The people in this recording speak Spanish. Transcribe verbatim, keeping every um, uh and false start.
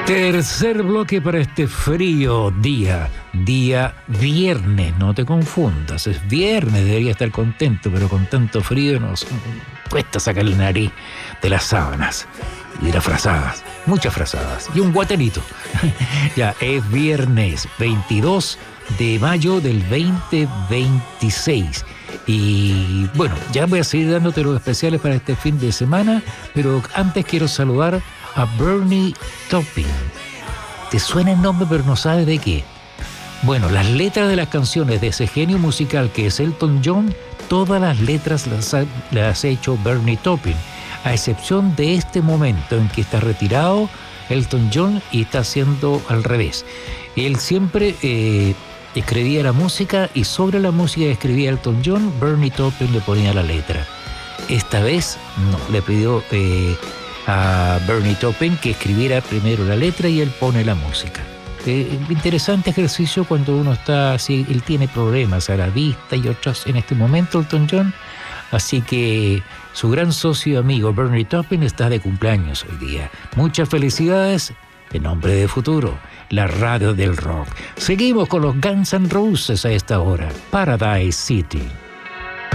Tercer bloque para este frío día, día viernes, no te confundas, es viernes, debería estar contento, pero con tanto frío nos cuesta sacar la nariz de las sábanas y de las frazadas, muchas frazadas y un guaterito. Ya, es viernes veintidós de mayo del veinte veintiséis. Y bueno, ya voy a seguir dándote los especiales para este fin de semana, pero antes quiero saludar a Bernie Taupin. Te suena el nombre pero no sabes de qué. Bueno, las letras de las canciones de ese genio musical que es Elton John, todas las letras las ha, las ha hecho Bernie Taupin, a excepción de este momento en que está retirado Elton John y está haciendo al revés. Él siempre eh, escribía la música y sobre la música que escribía Elton John, Bernie Taupin le ponía la letra. Esta vez no, le pidió eh, a Bernie Taupin que escribiera primero la letra y él pone la música. Eh, interesante ejercicio cuando uno está así, él tiene problemas a la vista y otros en este momento, Elton John, así que su gran socio y amigo Bernie Taupin está de cumpleaños hoy día. Muchas felicidades en nombre de Futuro, la radio del rock. Seguimos con los Guns N' Roses a esta hora, Paradise City.